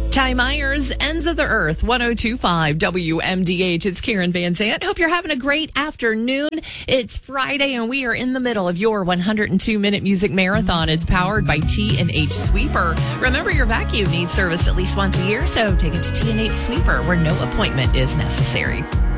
Ty Myers, Ends of the Earth, 102.5 WMDH. It's Karen Van Zant. Hope you're having a great afternoon. It's Friday, and we are in the middle of your 102-minute music marathon. It's powered by T&H Sweeper. Remember, your vacuum needs service at least once a year, so take it to T&H Sweeper, where no appointment is necessary.